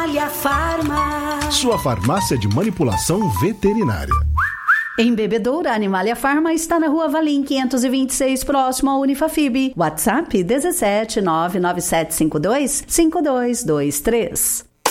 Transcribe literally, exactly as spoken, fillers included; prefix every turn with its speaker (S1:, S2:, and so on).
S1: Animalia Farma.
S2: Sua farmácia de manipulação veterinária.
S3: Em Bebedouro, a Animalia Farma está na Rua Valim quinhentos e vinte e seis, próximo ao Unifafib. WhatsApp dezessete nove nove sete cinco dois cinco dois dois três.